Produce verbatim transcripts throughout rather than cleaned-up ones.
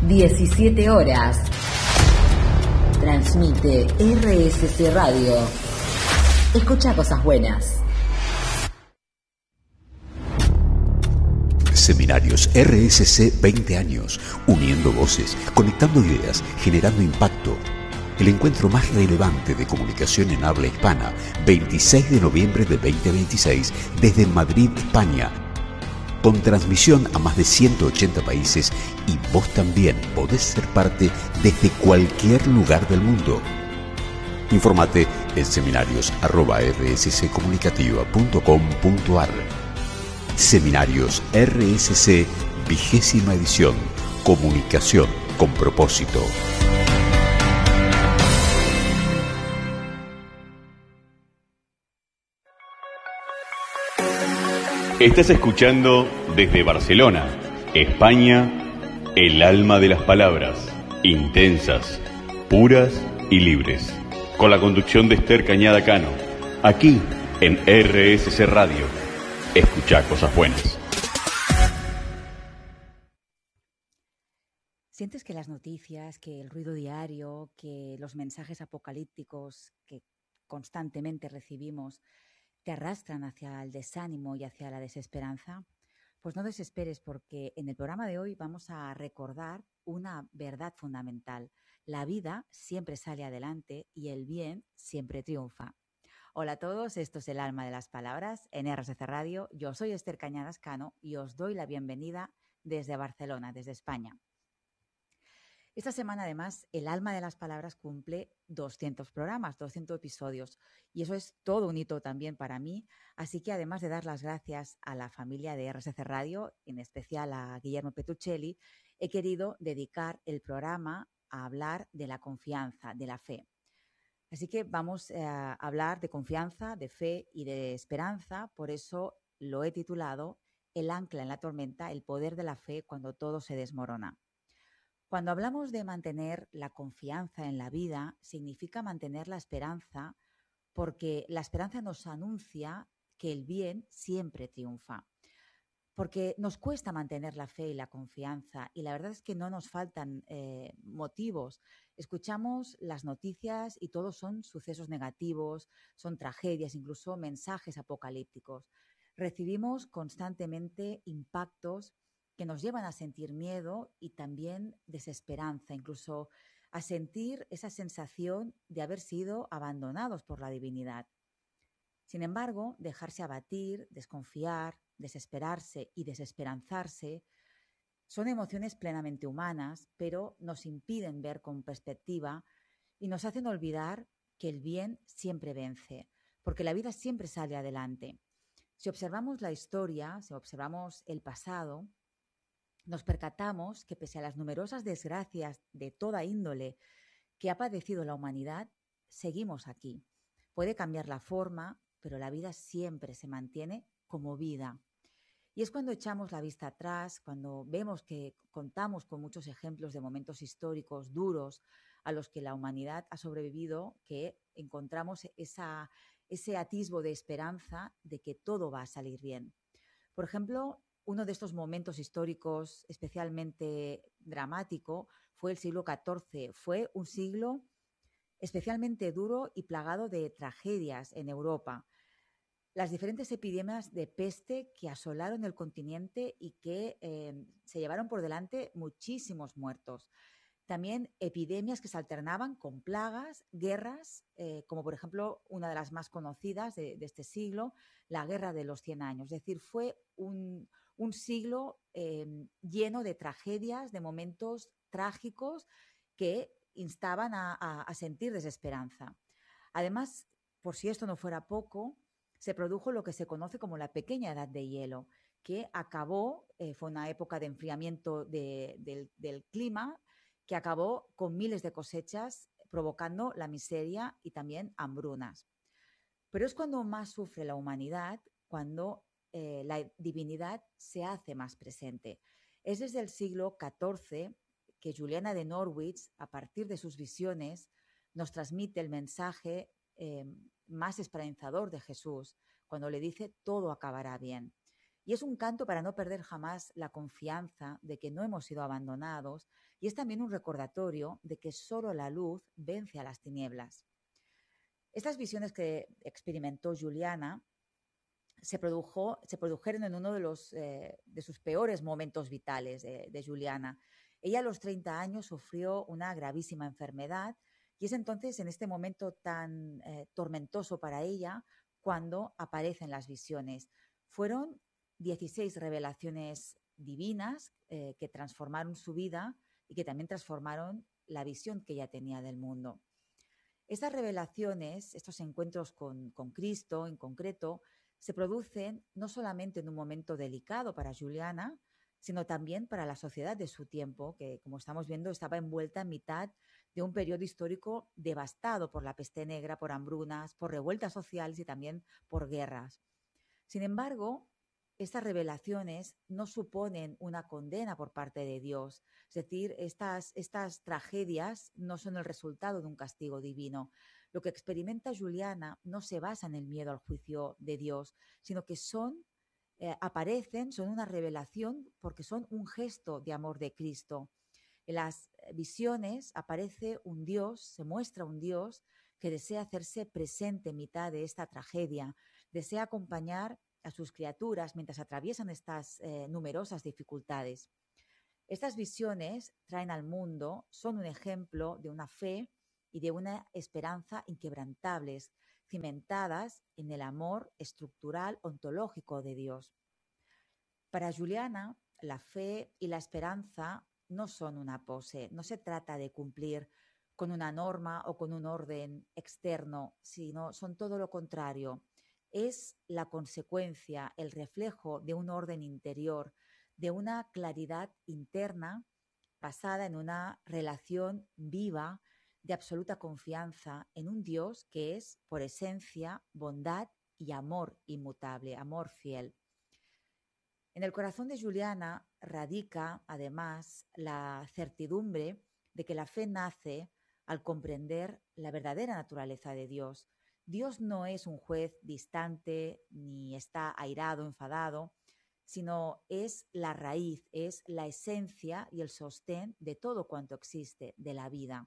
diecisiete horas. Transmite R S C Radio. Escucha cosas buenas. Seminarios R S C veinte años, uniendo voces, conectando ideas, generando impacto. El encuentro más relevante de comunicación en habla hispana, veintiséis de noviembre de veinte veintiséis, desde Madrid, España. Con transmisión a más de ciento ochenta países, y vos también podés ser parte desde cualquier lugar del mundo. Informate en seminarios arroba r s c comunicativa punto com punto a r. Seminarios R S C, vigésima edición. Comunicación con propósito. Estás escuchando desde Barcelona, España, el alma de las palabras, intensas, puras y libres. Con la conducción de Esther Cañada Cano, aquí en R S C Radio. Escucha cosas buenas. ¿Sientes que las noticias, que el ruido diario, que los mensajes apocalípticos que constantemente recibimos te arrastran hacia el desánimo y hacia la desesperanza? Pues no desesperes, porque en el programa de hoy vamos a recordar una verdad fundamental. La vida siempre sale adelante y el bien siempre triunfa. Hola a todos, esto es El Alma de las Palabras en R S C Radio. Yo soy Esther Cañadas Cano y os doy la bienvenida desde Barcelona, desde España. Esta semana, además, El Alma de las Palabras cumple doscientos programas, doscientos episodios, y eso es todo un hito también para mí. Así que, además de dar las gracias a la familia de R S C Radio, en especial a Guillermo Petruccelli, he querido dedicar el programa a hablar de la confianza, de la fe. Así que vamos eh, a hablar de confianza, de fe y de esperanza. Por eso lo he titulado El ancla en la tormenta, el poder de la fe cuando todo se desmorona. Cuando hablamos de mantener la confianza en la vida, significa mantener la esperanza, porque la esperanza nos anuncia que el bien siempre triunfa. Porque nos cuesta mantener la fe y la confianza, y la verdad es que no nos faltan eh, motivos. Escuchamos las noticias y todos son sucesos negativos, son tragedias, incluso mensajes apocalípticos. Recibimos constantemente impactos que nos llevan a sentir miedo y también desesperanza, incluso a sentir esa sensación de haber sido abandonados por la divinidad. Sin embargo, dejarse abatir, desconfiar, desesperarse y desesperanzarse son emociones plenamente humanas, pero nos impiden ver con perspectiva y nos hacen olvidar que el bien siempre vence, porque la vida siempre sale adelante. Si observamos la historia, si observamos el pasado, nos percatamos que pese a las numerosas desgracias de toda índole que ha padecido la humanidad, seguimos aquí. Puede cambiar la forma, pero la vida siempre se mantiene como vida. Y es cuando echamos la vista atrás, cuando vemos que contamos con muchos ejemplos de momentos históricos duros a los que la humanidad ha sobrevivido, que encontramos esa, ese atisbo de esperanza de que todo va a salir bien. Por ejemplo, uno de estos momentos históricos especialmente dramático fue el siglo catorce. Fue un siglo especialmente duro y plagado de tragedias en Europa. Las diferentes epidemias de peste que asolaron el continente y que eh, se llevaron por delante muchísimos muertos. También epidemias que se alternaban con plagas, guerras, eh, como por ejemplo una de las más conocidas de, de este siglo, la Guerra de los Cien Años. Es decir, fue un, un siglo eh, lleno de tragedias, de momentos trágicos que instaban a, a, a sentir desesperanza. Además, por si esto no fuera poco, se produjo lo que se conoce como la pequeña edad de hielo, que acabó, eh, fue una época de enfriamiento de, del, del clima, que acabó con miles de cosechas, provocando la miseria y también hambrunas. Pero es cuando más sufre la humanidad, cuando eh, la divinidad se hace más presente. Es desde el siglo catorce que Juliana de Norwich, a partir de sus visiones, nos transmite el mensaje eh, más esperanzador de Jesús, cuando le dice todo acabará bien. Y es un canto para no perder jamás la confianza de que no hemos sido abandonados, y es también un recordatorio de que solo la luz vence a las tinieblas. Estas visiones que experimentó Juliana se, produjo, se produjeron en uno de, los, eh, de sus peores momentos vitales de, de Juliana. Ella a los treinta años sufrió una gravísima enfermedad, y es entonces en este momento tan eh, tormentoso para ella cuando aparecen las visiones. Fueron dieciséis revelaciones divinas eh, que transformaron su vida y que también transformaron la visión que ella tenía del mundo. Estas revelaciones, estos encuentros con, con Cristo en concreto, se producen no solamente en un momento delicado para Juliana, sino también para la sociedad de su tiempo, que, como estamos viendo, estaba envuelta en mitad de un periodo histórico devastado por la peste negra, por hambrunas, por revueltas sociales y también por guerras. Sin embargo, estas revelaciones no suponen una condena por parte de Dios. Es decir, estas, estas tragedias no son el resultado de un castigo divino. Lo que experimenta Juliana no se basa en el miedo al juicio de Dios, sino que son, eh, aparecen, son una revelación porque son un gesto de amor de Cristo. En las visiones aparece un Dios, se muestra un Dios que desea hacerse presente en mitad de esta tragedia, desea acompañar a sus criaturas mientras atraviesan estas eh, numerosas dificultades. Estas visiones traen al mundo, son un ejemplo de una fe y de una esperanza inquebrantables, cimentadas en el amor estructural ontológico de Dios. Para Juliana, la fe y la esperanza no son una pose, no se trata de cumplir con una norma o con un orden externo, sino son todo lo contrario. Es la consecuencia, el reflejo de un orden interior, de una claridad interna basada en una relación viva de absoluta confianza en un Dios que es, por esencia, bondad y amor inmutable, amor fiel. En el corazón de Juliana radica, además, la certidumbre de que la fe nace al comprender la verdadera naturaleza de Dios. Dios no es un juez distante ni está airado, enfadado, sino es la raíz, es la esencia y el sostén de todo cuanto existe, de la vida.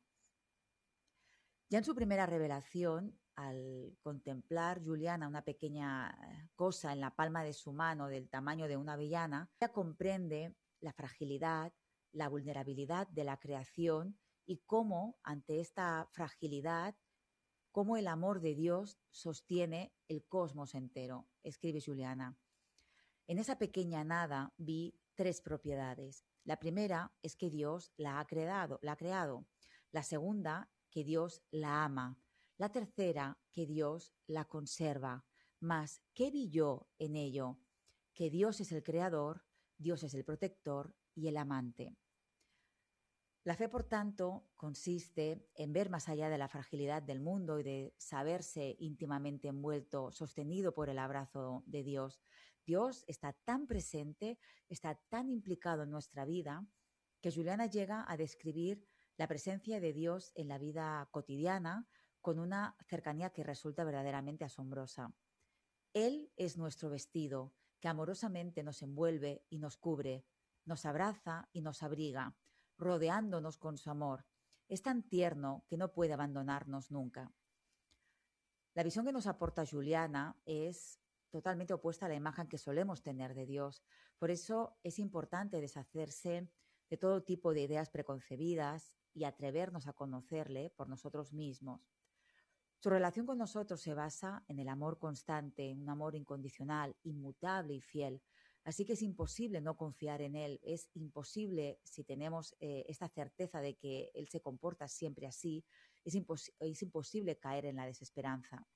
Ya en su primera revelación, al contemplar Juliana una pequeña cosa en la palma de su mano del tamaño de una avellana, ella comprende la fragilidad, la vulnerabilidad de la creación y cómo ante esta fragilidad, cómo el amor de Dios sostiene el cosmos entero, escribe Juliana. En esa pequeña nada vi tres propiedades. La primera es que Dios la ha creado, la ha creado. La segunda, que Dios la ama. La tercera, que Dios la conserva. Mas, ¿qué vi yo en ello? Que Dios es el creador, Dios es el protector y el amante. La fe, por tanto, consiste en ver más allá de la fragilidad del mundo y de saberse íntimamente envuelto, sostenido por el abrazo de Dios. Dios está tan presente, está tan implicado en nuestra vida, que Juliana llega a describir la presencia de Dios en la vida cotidiana con una cercanía que resulta verdaderamente asombrosa. Él es nuestro vestido, que amorosamente nos envuelve y nos cubre, nos abraza y nos abriga, rodeándonos con su amor. Es tan tierno que no puede abandonarnos nunca. La visión que nos aporta Juliana es totalmente opuesta a la imagen que solemos tener de Dios. Por eso es importante deshacerse de todo tipo de ideas preconcebidas y atrevernos a conocerle por nosotros mismos. Su relación con nosotros se basa en el amor constante, un amor incondicional, inmutable y fiel. Así que es imposible no confiar en Él, es imposible, si tenemos eh, esta certeza de que Él se comporta siempre así, es, impos- es imposible caer en la desesperanza.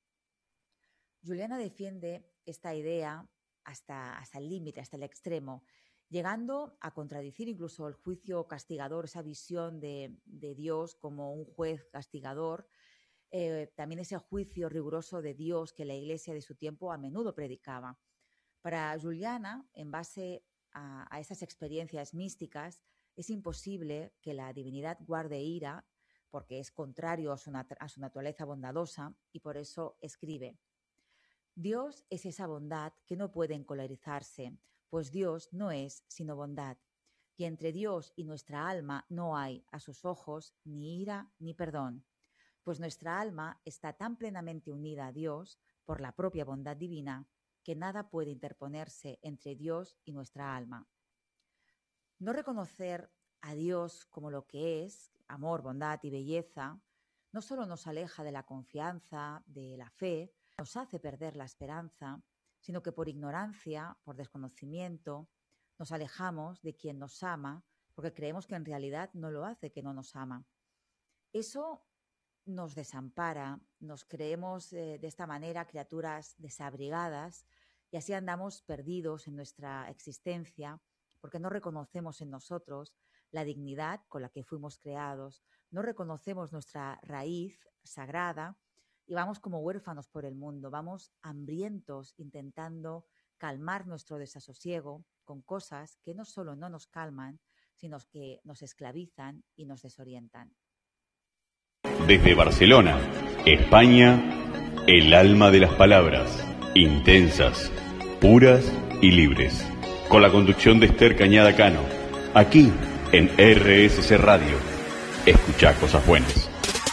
Juliana defiende esta idea hasta, hasta el límite, hasta el extremo, llegando a contradecir incluso el juicio castigador, esa visión de, de Dios como un juez castigador, eh, también ese juicio riguroso de Dios que la Iglesia de su tiempo a menudo predicaba. Para Juliana, en base a, a esas experiencias místicas, es imposible que la divinidad guarde ira porque es contrario a su, nat- a su naturaleza bondadosa y por eso escribe: Dios es esa bondad que no puede encolarizarse, pues Dios no es sino bondad. Y entre Dios y nuestra alma no hay, a sus ojos, ni ira ni perdón, pues nuestra alma está tan plenamente unida a Dios por la propia bondad divina que nada puede interponerse entre Dios y nuestra alma. No reconocer a Dios como lo que es, amor, bondad y belleza, no solo nos aleja de la confianza, de la fe, nos hace perder la esperanza, sino que por ignorancia, por desconocimiento, nos alejamos de quien nos ama porque creemos que en realidad no lo hace, que no nos ama. Eso nos desampara, nos creemos eh, de esta manera criaturas desabrigadas y así andamos perdidos en nuestra existencia porque no reconocemos en nosotros la dignidad con la que fuimos creados, no reconocemos nuestra raíz sagrada y vamos como huérfanos por el mundo, vamos hambrientos intentando calmar nuestro desasosiego con cosas que no solo no nos calman, sino que nos esclavizan y nos desorientan. Desde Barcelona, España, el alma de las palabras, intensas, puras y libres. Con la conducción de Esther Cañada Cano, aquí en R S C Radio. Escuchá cosas buenas.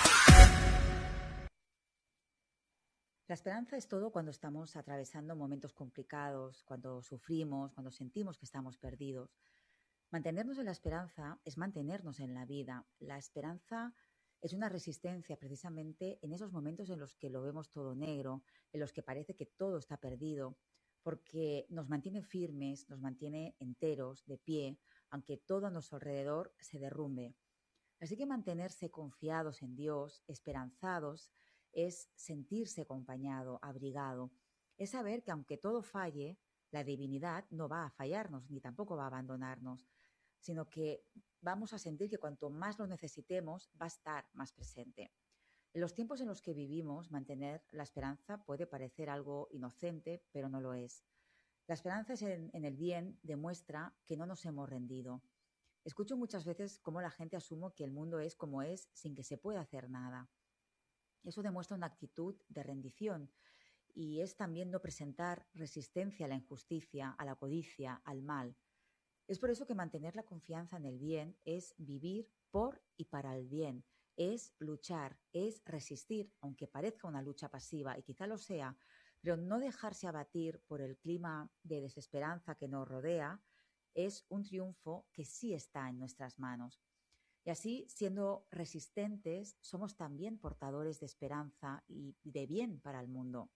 La esperanza es todo cuando estamos atravesando momentos complicados, cuando sufrimos, cuando sentimos que estamos perdidos. Mantenernos en la esperanza es mantenernos en la vida. La esperanza es una resistencia precisamente en esos momentos en los que lo vemos todo negro, en los que parece que todo está perdido, porque nos mantiene firmes, nos mantiene enteros, de pie, aunque todo a nuestro alrededor se derrumbe. Así que mantenerse confiados en Dios, esperanzados, es sentirse acompañado, abrigado. Es saber que aunque todo falle, la divinidad no va a fallarnos, ni tampoco va a abandonarnos, sino que vamos a sentir que cuanto más lo necesitemos, va a estar más presente. En los tiempos en los que vivimos, mantener la esperanza puede parecer algo inocente, pero no lo es. La esperanza en, en el bien demuestra que no nos hemos rendido. Escucho muchas veces cómo la gente asume que el mundo es como es sin que se pueda hacer nada. Eso demuestra una actitud de rendición y es también no presentar resistencia a la injusticia, a la codicia, al mal. Es por eso que mantener la confianza en el bien es vivir por y para el bien, es luchar, es resistir, aunque parezca una lucha pasiva y quizá lo sea, pero no dejarse abatir por el clima de desesperanza que nos rodea es un triunfo que sí está en nuestras manos. Y así, siendo resistentes, somos también portadores de esperanza y de bien para el mundo.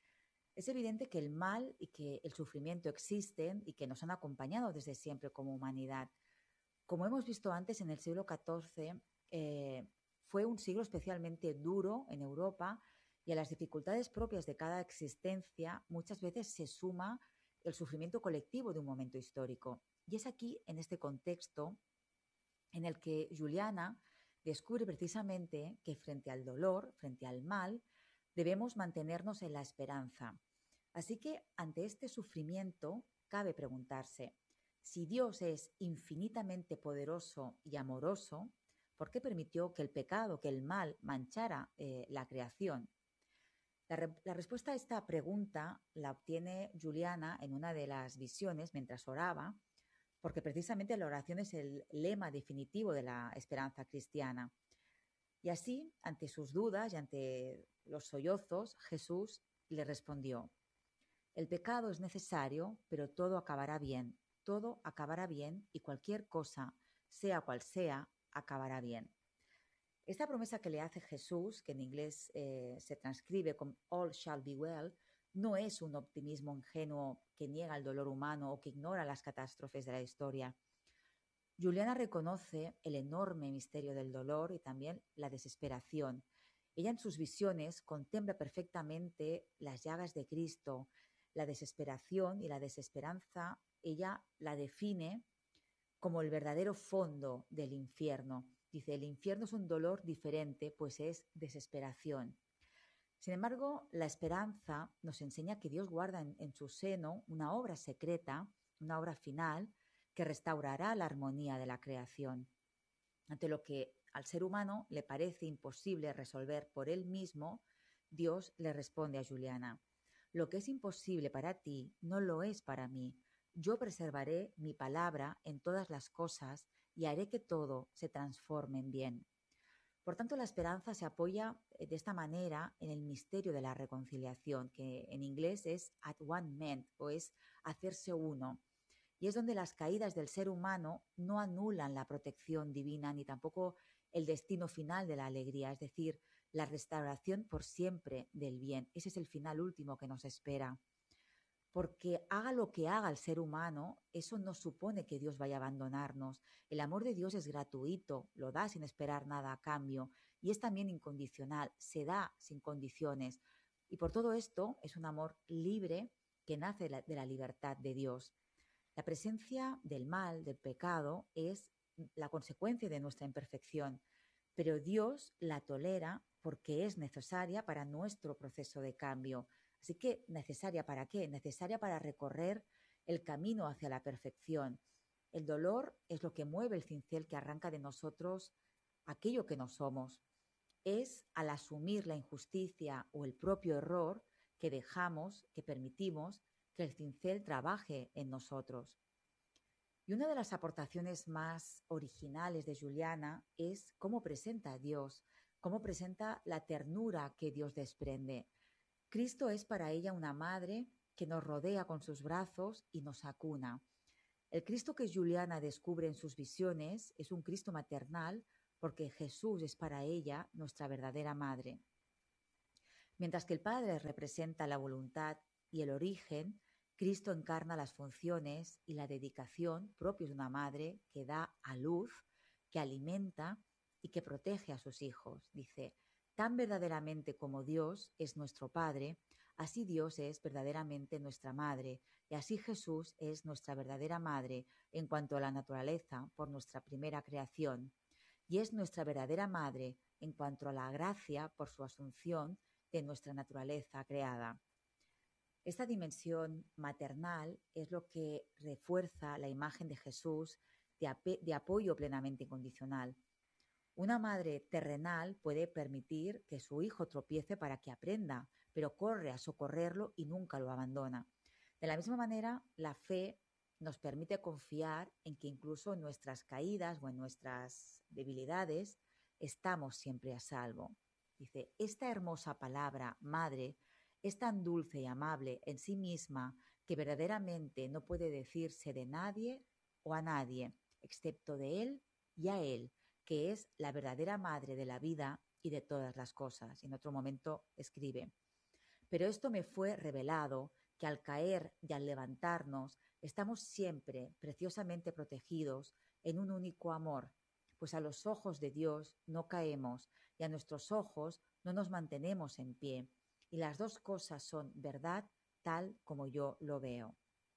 Es evidente que el mal y que el sufrimiento existen y que nos han acompañado desde siempre como humanidad. Como hemos visto antes, en el siglo catorce eh, fue un siglo especialmente duro en Europa y a las dificultades propias de cada existencia muchas veces se suma el sufrimiento colectivo de un momento histórico. Y es aquí, en este contexto, en el que Juliana descubre precisamente que frente al dolor, frente al mal, debemos mantenernos en la esperanza. Así que ante este sufrimiento cabe preguntarse, si Dios es infinitamente poderoso y amoroso, ¿por qué permitió que el pecado, que el mal manchara eh, la creación? La, re- la respuesta a esta pregunta la obtiene Juliana en una de las visiones mientras oraba, porque precisamente la oración es el lema definitivo de la esperanza cristiana. Y así, ante sus dudas y ante los sollozos, Jesús le respondió, el pecado es necesario, pero todo acabará bien, todo acabará bien y cualquier cosa, sea cual sea, acabará bien. Esta promesa que le hace Jesús, que en inglés eh, se transcribe como all shall be well, no es un optimismo ingenuo que niega el dolor humano o que ignora las catástrofes de la historia. Juliana reconoce el enorme misterio del dolor y también la desesperación. Ella en sus visiones contempla perfectamente las llagas de Cristo, la desesperación y la desesperanza, ella la define como el verdadero fondo del infierno. Dice, el infierno es un dolor diferente, pues es desesperación. Sin embargo, la esperanza nos enseña que Dios guarda en, en su seno una obra secreta, una obra final, que restaurará la armonía de la creación. Ante lo que al ser humano le parece imposible resolver por él mismo, Dios le responde a Juliana, Lo que es imposible para ti no lo es para mí. Yo preservaré mi palabra en todas las cosas y haré que todo se transforme en bien. Por tanto, la esperanza se apoya de esta manera en el misterio de la reconciliación, que en inglés es at one ment, o es hacerse uno. Y es donde las caídas del ser humano no anulan la protección divina ni tampoco el destino final de la alegría, es decir, la restauración por siempre del bien. Ese es el final último que nos espera. Porque haga lo que haga el ser humano, eso no supone que Dios vaya a abandonarnos. El amor de Dios es gratuito, lo da sin esperar nada a cambio y es también incondicional, se da sin condiciones. Y por todo esto es un amor libre que nace de la, de la libertad de Dios. La presencia del mal, del pecado, es la consecuencia de nuestra imperfección, pero Dios la tolera porque es necesaria para nuestro proceso de cambio. Así que, ¿necesaria para qué? Necesaria para recorrer el camino hacia la perfección. El dolor es lo que mueve el cincel que arranca de nosotros aquello que no somos. Es al asumir la injusticia o el propio error que dejamos, que permitimos que el cincel trabaje en nosotros. Y una de las aportaciones más originales de Juliana es cómo presenta a Dios, cómo presenta la ternura que Dios desprende. Cristo es para ella una madre que nos rodea con sus brazos y nos acuna. El Cristo que Juliana descubre en sus visiones es un Cristo maternal porque Jesús es para ella nuestra verdadera madre. Mientras que el Padre representa la voluntad y el origen, Cristo encarna las funciones y la dedicación propios de una madre que da a luz, que alimenta y que protege a sus hijos. Dice, tan verdaderamente como Dios es nuestro Padre, así Dios es verdaderamente nuestra Madre, y así Jesús es nuestra verdadera Madre en cuanto a la naturaleza por nuestra primera creación, y es nuestra verdadera Madre en cuanto a la gracia por su asunción de nuestra naturaleza creada. Esta dimensión maternal es lo que refuerza la imagen de Jesús de, ap- de apoyo plenamente incondicional. Una madre terrenal puede permitir que su hijo tropiece para que aprenda, pero corre a socorrerlo y nunca lo abandona. De la misma manera, la fe nos permite confiar en que incluso en nuestras caídas o en nuestras debilidades estamos siempre a salvo. Dice, esta hermosa palabra, madre, es tan dulce y amable en sí misma que verdaderamente no puede decirse de nadie o a nadie, excepto de él y a él, que es la verdadera madre de la vida y de todas las cosas. Y en otro momento escribe, pero esto me fue revelado, que al caer y al levantarnos estamos siempre preciosamente protegidos en un único amor, pues a los ojos de Dios no caemos y a nuestros ojos no nos mantenemos en pie. Y las dos cosas son verdad tal como yo lo veo.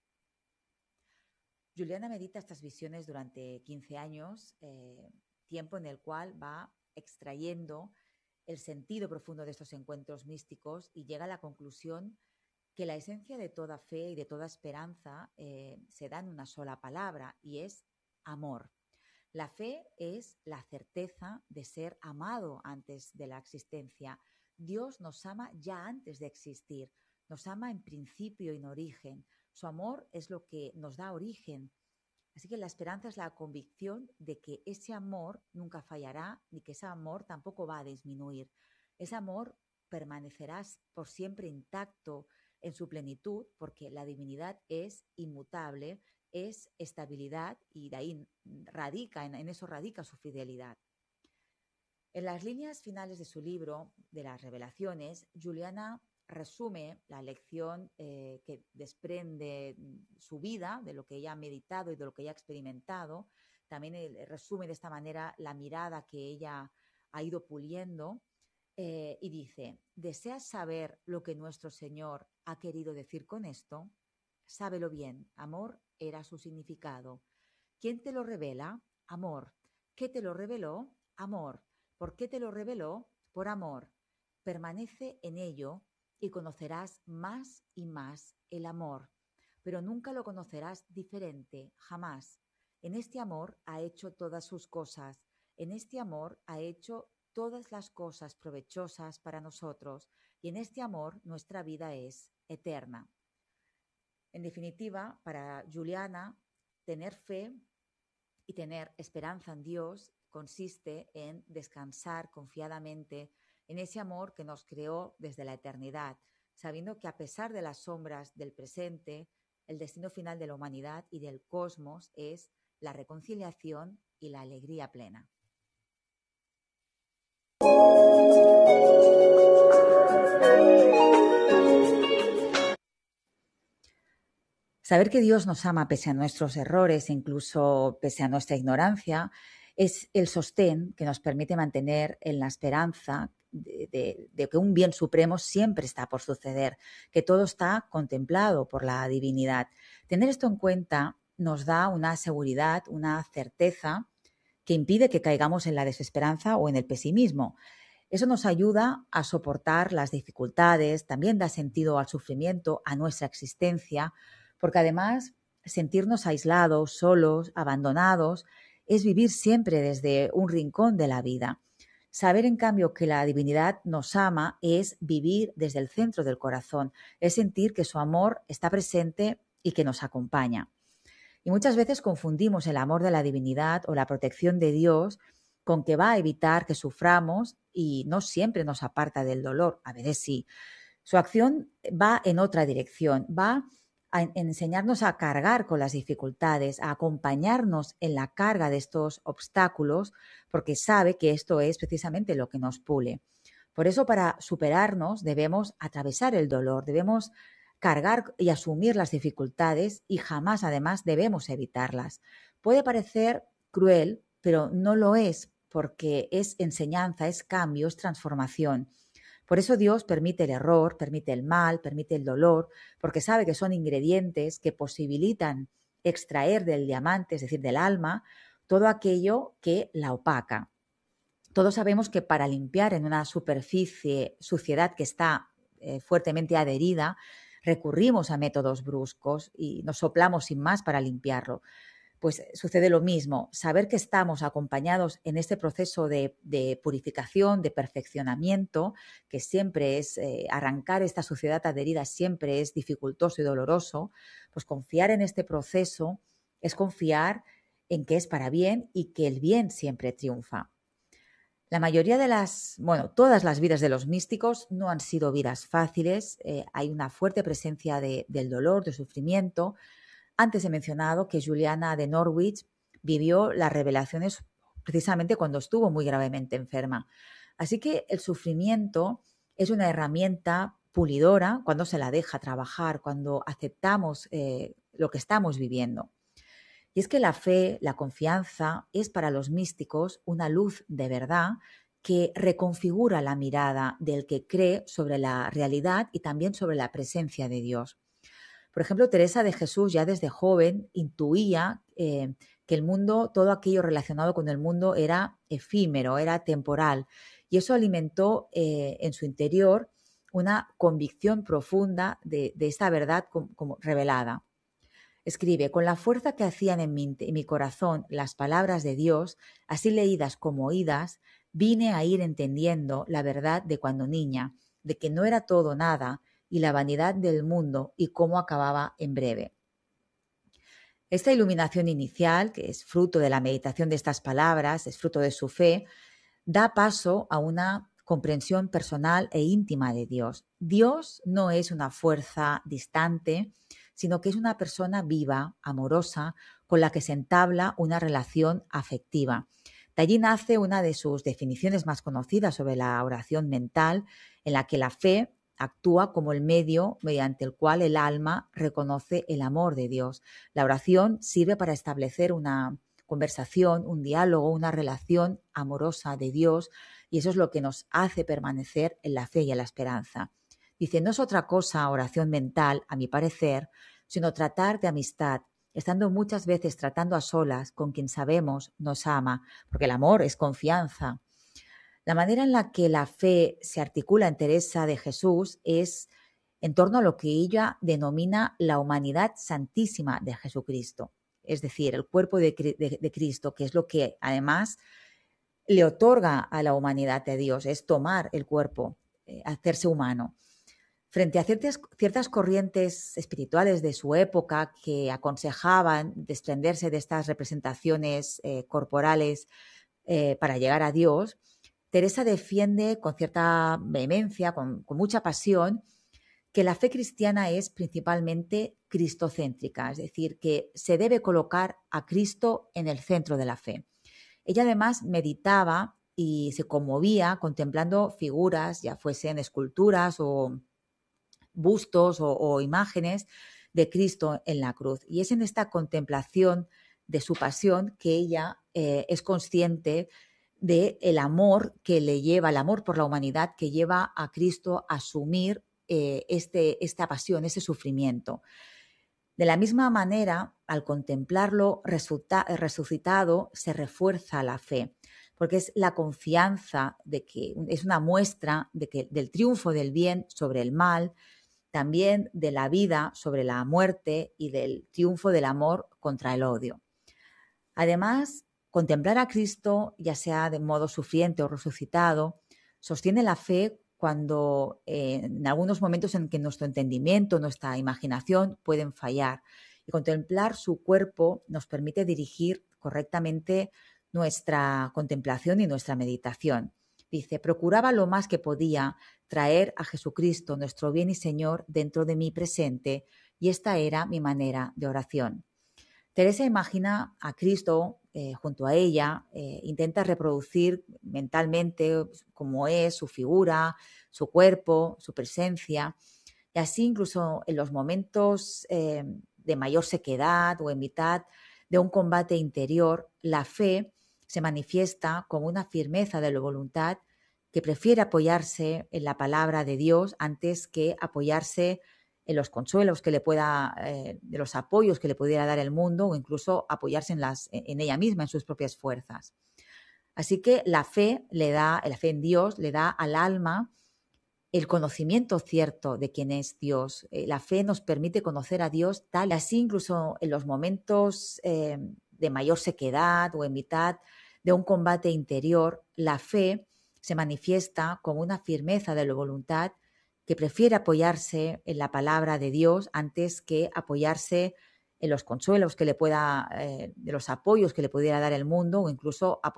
Juliana medita estas visiones durante quince años, eh, tiempo en el cual va extrayendo el sentido profundo de estos encuentros místicos y llega a la conclusión que la esencia de toda fe y de toda esperanza eh, se da en una sola palabra y es amor. La fe es la certeza de ser amado antes de la existencia. Dios nos ama ya antes de existir, nos ama en principio y en origen. Su amor es lo que nos da origen. Así que la esperanza es la convicción de que ese amor nunca fallará ni que ese amor tampoco va a disminuir. Ese amor permanecerá por siempre intacto en su plenitud porque la divinidad es inmutable, es estabilidad y de ahí radica, en, en eso radica su fidelidad. En las líneas finales de su libro, de las revelaciones, Juliana resume la lección eh, que desprende su vida, de lo que ella ha meditado y de lo que ella ha experimentado. También eh, resume de esta manera la mirada que ella ha ido puliendo eh, y dice, ¿deseas saber lo que nuestro Señor ha querido decir con esto? Sábelo bien, amor era su significado. ¿Quién te lo revela? Amor. ¿Qué te lo reveló? Amor. ¿Por qué te lo reveló? Por amor. Permanece en ello y conocerás más y más el amor, pero nunca lo conocerás diferente, jamás. En este amor ha hecho todas sus cosas, en este amor ha hecho todas las cosas provechosas para nosotros, y en este amor nuestra vida es eterna. En definitiva, para Juliana, tener fe y tener esperanza en Dios consiste en descansar confiadamente en ese amor que nos creó desde la eternidad, sabiendo que a pesar de las sombras del presente, el destino final de la humanidad y del cosmos es la reconciliación y la alegría plena. Saber que Dios nos ama pese a nuestros errores, incluso pese a nuestra ignorancia, es el sostén que nos permite mantener en la esperanza de, de, de que un bien supremo siempre está por suceder, que todo está contemplado por la divinidad. Tener esto en cuenta nos da una seguridad, una certeza que impide que caigamos en la desesperanza o en el pesimismo. Eso nos ayuda a soportar las dificultades, también da sentido al sufrimiento, a nuestra existencia, porque además sentirnos aislados, solos, abandonados, es vivir siempre desde un rincón de la vida. Saber, en cambio, que la divinidad nos ama es vivir desde el centro del corazón, es sentir que su amor está presente y que nos acompaña. Y muchas veces confundimos el amor de la divinidad o la protección de Dios con que va a evitar que suframos y no siempre nos aparta del dolor, a veces sí. Su acción va en otra dirección, va a enseñarnos a cargar con las dificultades, a acompañarnos en la carga de estos obstáculos, porque sabe que esto es precisamente lo que nos pule. Por eso, para superarnos, debemos atravesar el dolor, debemos cargar y asumir las dificultades y jamás, además, debemos evitarlas. Puede parecer cruel, pero no lo es, porque es enseñanza, es cambio, es transformación. Por eso Dios permite el error, permite el mal, permite el dolor, porque sabe que son ingredientes que posibilitan extraer del diamante, es decir, del alma, todo aquello que la opaca. Todos sabemos que para limpiar en una superficie suciedad que está eh, fuertemente adherida, recurrimos a métodos bruscos y nos soplamos sin más para limpiarlo. Pues sucede lo mismo, saber que estamos acompañados en este proceso de, de purificación, de perfeccionamiento, que siempre es eh, arrancar esta suciedad adherida, siempre es dificultoso y doloroso, pues confiar en este proceso es confiar en que es para bien y que el bien siempre triunfa. La mayoría de las, bueno, todas las vidas de los místicos no han sido vidas fáciles, eh, hay una fuerte presencia de, del dolor, del sufrimiento. Antes he mencionado que Juliana de Norwich vivió las revelaciones precisamente cuando estuvo muy gravemente enferma. Así que el sufrimiento es una herramienta pulidora cuando se la deja trabajar, cuando aceptamos eh, lo que estamos viviendo. Y es que la fe, la confianza, es para los místicos una luz de verdad que reconfigura la mirada del que cree sobre la realidad y también sobre la presencia de Dios. Por ejemplo, Teresa de Jesús ya desde joven intuía eh, que el mundo, todo aquello relacionado con el mundo era efímero, era temporal. Y eso alimentó eh, en su interior una convicción profunda de, de esta verdad como, como revelada. Escribe, con la fuerza que hacían en mi, en mi corazón las palabras de Dios, así leídas como oídas, vine a ir entendiendo la verdad de cuando niña, de que no era todo nada, y la vanidad del mundo y cómo acababa en breve. Esta iluminación inicial, que es fruto de la meditación de estas palabras, es fruto de su fe, da paso a una comprensión personal e íntima de Dios. Dios no es una fuerza distante, sino que es una persona viva, amorosa, con la que se entabla una relación afectiva. De allí nace una de sus definiciones más conocidas sobre la oración mental, en la que la fe actúa como el medio mediante el cual el alma reconoce el amor de Dios. La oración sirve para establecer una conversación, un diálogo, una relación amorosa de Dios, y eso es lo que nos hace permanecer en la fe y en la esperanza. Dice, no es otra cosa oración mental, a mi parecer, sino tratar de amistad, estando muchas veces tratando a solas con quien sabemos nos ama, porque el amor es confianza. La manera en la que la fe se articula en Teresa de Jesús es en torno a lo que ella denomina la humanidad santísima de Jesucristo, es decir, el cuerpo de, de, de Cristo, que es lo que además le otorga a la humanidad de Dios, es tomar el cuerpo, eh, hacerse humano. Frente a ciertas, ciertas corrientes espirituales de su época que aconsejaban desprenderse de estas representaciones eh, corporales eh, para llegar a Dios, Teresa defiende con cierta vehemencia, con, con mucha pasión, que la fe cristiana es principalmente cristocéntrica, es decir, que se debe colocar a Cristo en el centro de la fe. Ella además meditaba y se conmovía contemplando figuras, ya fuesen esculturas o bustos o, o imágenes de Cristo en la cruz. Y es en esta contemplación de su pasión que ella eh, es consciente del amor que le lleva, el amor por la humanidad que lleva a Cristo a asumir eh, este, esta pasión, ese sufrimiento. De la misma manera, al contemplarlo resulta, resucitado, se refuerza la fe, porque es la confianza de que es una muestra de que, del triunfo del bien sobre el mal, también de la vida sobre la muerte y del triunfo del amor contra el odio. Además, contemplar a Cristo, ya sea de modo sufriente o resucitado, sostiene la fe cuando eh, en algunos momentos en que nuestro entendimiento, nuestra imaginación pueden fallar. Y contemplar su cuerpo nos permite dirigir correctamente nuestra contemplación y nuestra meditación. Dice, procuraba lo más que podía traer a Jesucristo, nuestro bien y Señor, dentro de mi presente, y esta era mi manera de oración. Teresa imagina a Cristo eh, junto a ella, eh, intenta reproducir mentalmente cómo es su figura, su cuerpo, su presencia, y así incluso en los momentos eh, de mayor sequedad o en mitad de un combate interior, la fe se manifiesta como una firmeza de la voluntad que prefiere apoyarse en la palabra de Dios antes que apoyarse en los consuelos que le pueda, eh, de los apoyos que le pudiera dar el mundo o incluso apoyarse en, las, en ella misma, en sus propias fuerzas. Así que la fe le da, la fe en Dios le da al alma el conocimiento cierto de quién es Dios. Eh, la fe nos permite conocer a Dios tal y así incluso en los momentos eh, de mayor sequedad o en mitad de un combate interior, la fe se manifiesta como una firmeza de la voluntad que prefiere apoyarse en la palabra de Dios antes que apoyarse en los consuelos que le pueda, eh, de los apoyos que le pudiera dar el mundo o incluso